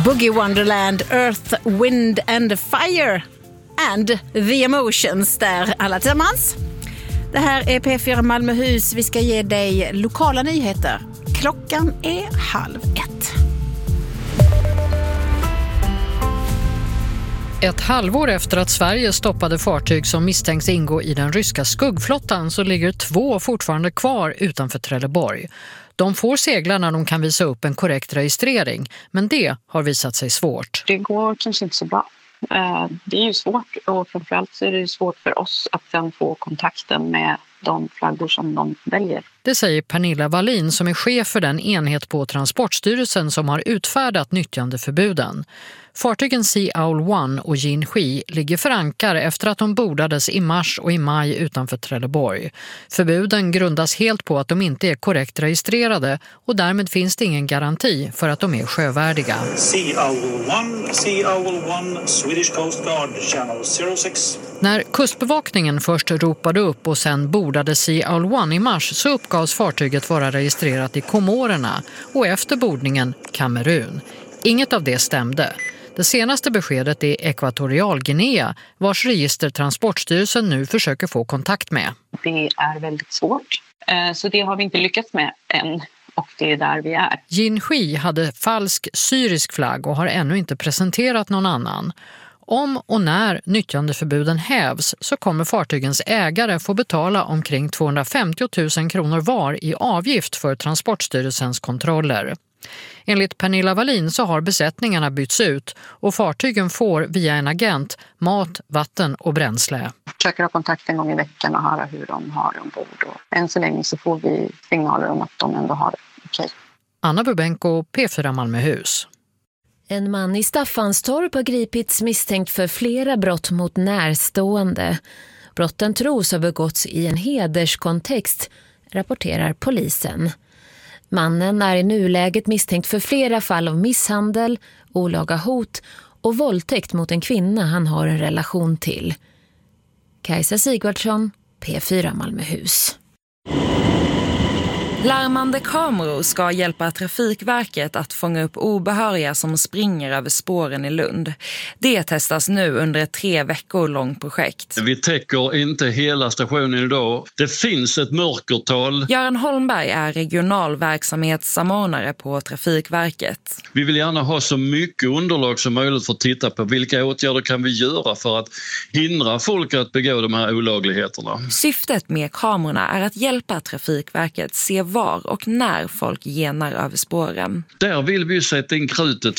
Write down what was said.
Boogie Wonderland, Earth, Wind and Fire and The Emotions där alla tillsammans. Det här är P4 Malmöhus. Vi ska ge dig lokala nyheter. Klockan är 12:30. Ett halvår efter att Sverige stoppade fartyg som misstänks ingå i den ryska skuggflottan så ligger 2 fortfarande kvar utanför Trelleborg. De får segla när de kan visa upp en korrekt registrering, men det har visat sig svårt. Det går kanske inte så bra. Det är ju svårt, och framförallt så är det svårt för oss att sen få kontakten med de flaggor som de väljer. Det säger Pernilla Wallin som är chef för den enhet på Transportstyrelsen som har utfärdat nyttjandeförbuden. Fartygen Sea Owl 1 och Jinhui ligger för ankar efter att de bordades i mars och i maj utanför Trelleborg. Förbuden grundas helt på att de inte är korrekt registrerade och därmed finns det ingen garanti för att de är sjövärdiga. Sea Owl 1, Swedish Coast Guard, Channel 06. När kustbevakningen först ropade upp och sen bordade Sea Owl 1 i mars så uppgavs fartyget vara registrerat i Komorerna och efter bordningen Kamerun. Inget av det stämde. Det senaste beskedet är Ekvatorialguinea, vars register Transportstyrelsen nu försöker få kontakt med. Det är väldigt svårt, så det har vi inte lyckats med än, och det är där vi är. Jinhui hade falsk syrisk flagg och har ännu inte presenterat någon annan. Om och när nyttjandeförbuden hävs så kommer fartygens ägare få betala omkring 250 000 kronor var i avgift för Transportstyrelsens kontroller. Enligt Pernilla Wallin så har besättningarna bytts ut och fartygen får via en agent mat, vatten och bränsle. Jag försöker ha kontakt en gång i veckan och höra hur de har det ombord. Och än så länge så får vi signaler om att de ändå har det okej. Anna Bubenko, P4 Malmöhus. En man i Staffanstorp har gripits misstänkt för flera brott mot närstående. Brotten tros ha begåtts i en hederskontext, rapporterar polisen. Mannen är i nuläget misstänkt för flera fall av misshandel, olaga hot och våldtäkt mot en kvinna han har en relation till. Kajsa Sigvardsson, P4 Malmöhus. Larmande kameror ska hjälpa Trafikverket att fånga upp obehöriga som springer över spåren i Lund. Det testas nu under ett 3 veckor långt projekt. Vi täcker inte hela stationen idag. Det finns ett mörkertal. Göran Holmberg är regional verksamhetssamordnare på Trafikverket. Vi vill gärna ha så mycket underlag som möjligt för att titta på vilka åtgärder kan vi göra för att hindra folk att begå de här olagligheterna. Syftet med kamerorna är att hjälpa Trafikverket se var och när folk genar över spåren. Där vill vi sätta in krutet.